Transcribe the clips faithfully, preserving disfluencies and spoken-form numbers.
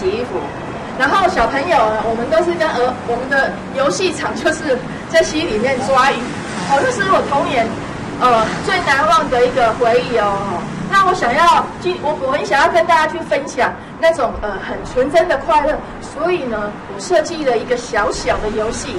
衣服。然后小朋友呢，我们都是跟儿我们的游戏场就是在溪里面抓鱼，哦，这是我童年呃最难忘的一个回忆哦。那我想要，我我很想要跟大家去分享那种呃很纯真的快乐，所以呢，我设计了一个小小的游戏。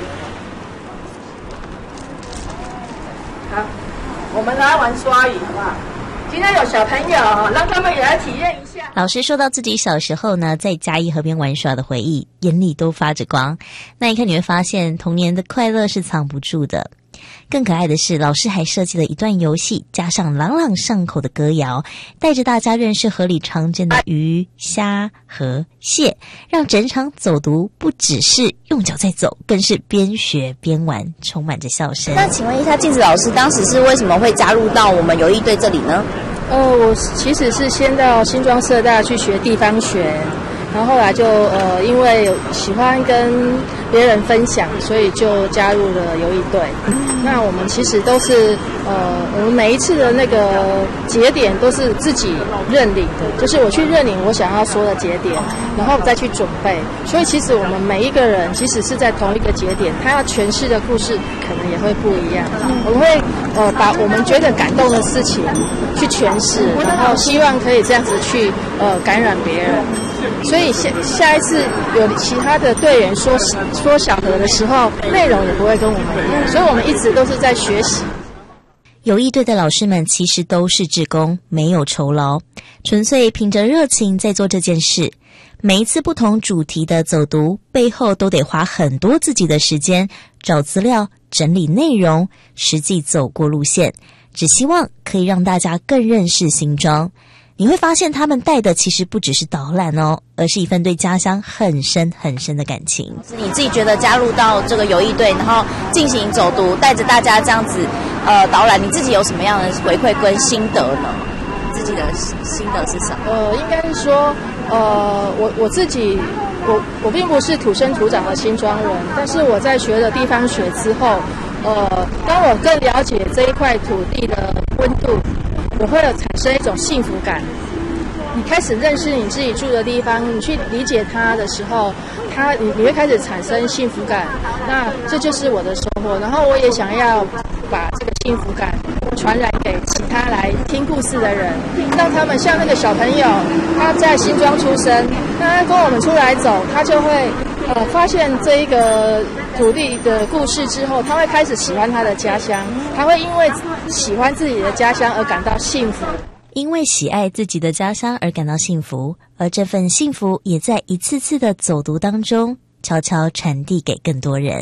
好，我们来玩刷鱼，好不好？今天有小朋友，让他们也来体验一下。 老师说到自己小时候呢，在嘉义河边玩耍的回忆，眼里都发着光。那一刻你会发现，童年的快乐是藏不住的。更可爱的是，老师还设计了一段游戏，加上朗朗上口的歌谣，带着大家认识河里常见的鱼、虾和蟹，让整场走读不只是用脚在走，更是边学边玩，充满着笑声。 那请问一下，镜子老师当时是为什么会加入到我们游艺队这里呢？ 呃，我其实是先到新庄社大去学地方学，然后后来就呃，因为喜欢跟别人分享，所以就加入了游艺队。那我们其实都是呃，我们每一次的那个节点都是自己认领的，就是我去认领我想要说的节点，然后再去准备。所以其实我们每一个人其实是在同一个节点，他要诠释的故事可能也会不一样。我们会呃把我们觉得感动的事情去诠释，然后希望可以这样子去呃感染别人。所以下下一次有其他的队员说说小河的时候，内容也不会跟我们一样，所以我们一直都是在学习。 游艺队的老师们其实都是志工，没有酬劳，纯粹凭着热情在做这件事。每一次不同主题的走读背后都得花很多自己的时间，找资料、整理内容、实际走过路线，只希望可以让大家更认识新庄。你会发现他们带的其实不只是导览哦，而是一份对家乡很深很深的感情。 你自己觉得加入到这个游艺队，然后进行走读，带着大家这样子呃导览，你自己有什么样的回馈跟心得呢？自己的心得是什么？ 呃，应该是说，呃，我我自己，我我并不是土生土长的新庄人，但是我在学了地方学之后，呃，当我更了解这一块土地的温度，我会有产生一种幸福感。你开始认识你自己住的地方，你去理解它的时候，它你你会开始产生幸福感。那这就是我的收获。然后我也想要把这个幸福感传染给其他来听故事的人，让他们像那个小朋友，他在新庄出生，那他跟我们出来走，他就会呃发现这一个土地的故事之后，他会开始喜欢他的家乡，他会因为喜欢自己的家乡而感到幸福。 因为喜爱自己的家乡而感到幸福，而这份幸福也在一次次的走读当中悄悄传递给更多人。